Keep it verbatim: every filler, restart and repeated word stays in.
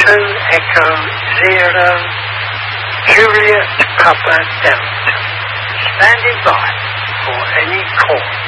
two Echo Zero, Juliet Papa Delta, standing by for any call.